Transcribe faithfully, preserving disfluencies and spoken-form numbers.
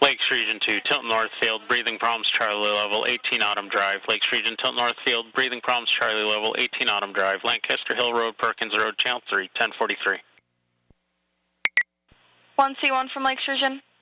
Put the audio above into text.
Lakes Region two, Tilton Northfield, breathing problems, Charlie level, eighteen Autumn Drive. Lakes Region, Tilton Northfield, breathing problems, Charlie level, eighteen Autumn Drive. Lancaster Hill Road, Perkins Road, Channel three, ten forty-three. one C one from Lakes Region.